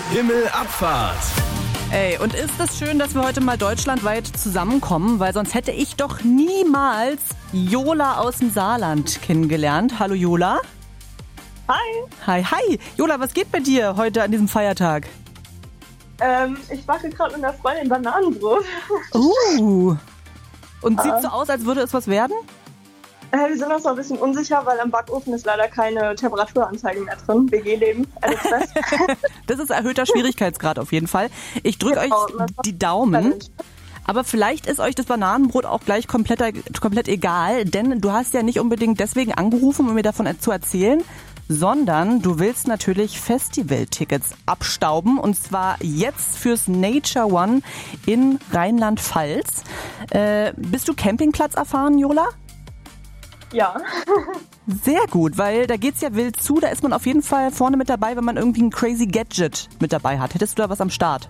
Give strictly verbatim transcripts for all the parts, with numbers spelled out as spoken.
Himmelabfahrt. Ey, und ist es schön, dass wir heute mal deutschlandweit zusammenkommen, weil sonst hätte ich doch niemals Jola aus dem Saarland kennengelernt. Hallo Jola. Hi. Hi, hi. Jola, was geht bei dir heute an diesem Feiertag? Ähm, ich backe gerade mit einer Freundin Bananenbrot. Uh. Und sieht Ah. so aus, als würde es was werden? Äh, wir sind uns noch ein bisschen unsicher, weil am Backofen ist leider keine Temperaturanzeige mehr drin. W G-Leben, alles fest. Das ist erhöhter Schwierigkeitsgrad auf jeden Fall. Ich drücke euch die Daumen. Aber vielleicht ist euch das Bananenbrot auch gleich komplett, komplett egal, denn du hast ja nicht unbedingt deswegen angerufen, um mir davon zu erzählen, sondern du willst natürlich Festivaltickets abstauben, und zwar jetzt fürs Nature One in Rheinland-Pfalz. Äh, bist du Campingplatz erfahren, Jola? Ja. Sehr gut, weil da geht's ja wild zu, da ist man auf jeden Fall vorne mit dabei, wenn man irgendwie ein crazy Gadget mit dabei hat. Hättest du da was am Start?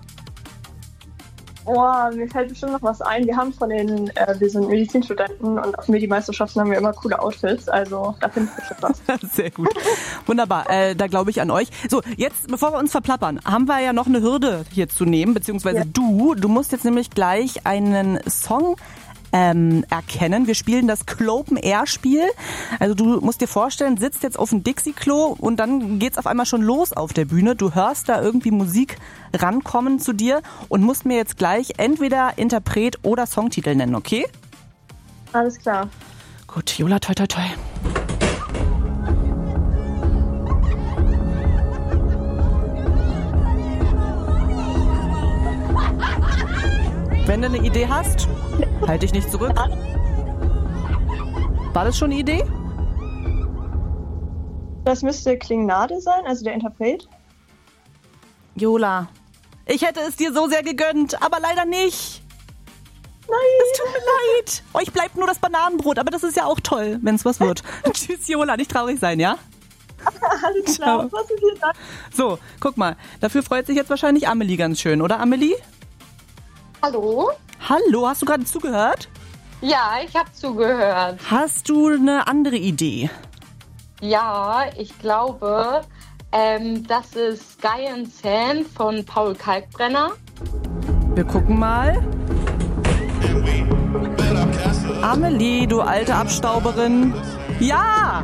Oh, mir fällt bestimmt noch was ein. Wir haben von den, äh, wir sind Medizinstudenten und auf Medi-Meisterschaften haben wir immer coole Outfits, also da finde ich bestimmt was. Sehr gut. Wunderbar, äh, da glaube ich an euch. So, jetzt, bevor wir uns verplappern, haben wir ja noch eine Hürde hier zu nehmen, beziehungsweise Ja. du. Du musst jetzt nämlich gleich einen Song ähm, erkennen. Wir spielen das Clopen-Air-Spiel. Also du musst dir vorstellen, sitzt jetzt auf dem Dixie-Klo und dann geht's auf einmal schon los auf der Bühne. Du hörst da irgendwie Musik rankommen zu dir und musst mir jetzt gleich entweder Interpret oder Songtitel nennen, okay? Alles klar. Gut, Jola, toi toi toi. Wenn du eine Idee hast, halt dich nicht zurück. War das schon eine Idee? Das müsste Klingnade sein, also der Interpret. Jola, ich hätte es dir so sehr gegönnt, aber leider nicht. Nein. Es tut mir leid. Euch bleibt nur das Bananenbrot, aber das ist ja auch toll, wenn es was wird. Tschüss, Jola, nicht traurig sein, ja? Alles klar. Ciao. Was ist hier da? So, guck mal, dafür freut sich jetzt wahrscheinlich Amelie ganz schön, oder Amelie? Hallo? Hallo, hast du gerade zugehört? Ja, ich habe zugehört. Hast du eine andere Idee? Ja, ich glaube, ähm, das ist Sky and Sand von Paul Kalkbrenner. Wir gucken mal. Amelie, du alte Abstauberin. Ja!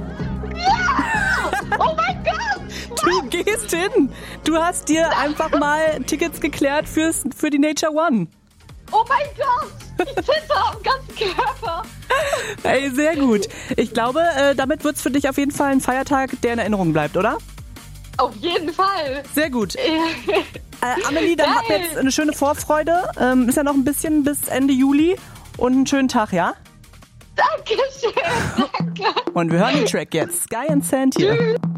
Oh mein Gott! Du gehst hin. Du hast dir einfach mal Tickets geklärt fürs, für die Nature One. Oh mein Gott! Ich zitter am ganzen Körper. Ey, sehr gut. Ich glaube, äh, damit wird's für dich auf jeden Fall ein Feiertag, der in Erinnerung bleibt, oder? Auf jeden Fall. Sehr gut. Äh, Amelie, dann hab Geil. jetzt eine schöne Vorfreude. Ähm, ist ja noch ein bisschen bis Ende Juli. Und einen schönen Tag, ja? Dankeschön. Danke. Und wir hören den Track jetzt. Sky and Sand hier.